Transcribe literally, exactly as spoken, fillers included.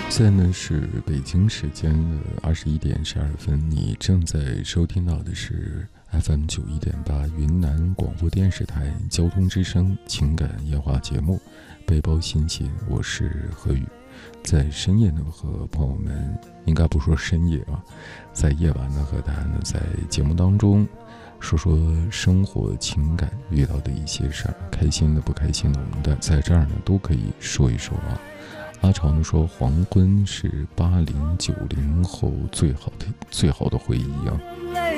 现在呢是北京时间的二十一点十二分，你正在收听到的是 F M 九一点八云南广播电视台交通之声情感夜话节目背包信息，我是何宇。在深夜呢和朋友们，应该不说深夜啊，在夜晚呢和大家呢在节目当中说说生活情感遇到的一些事儿，开心的不开心的，我们的在这儿呢都可以说一说啊。阿潮呢说，黄昏是八零九零后最好的最好的回忆啊。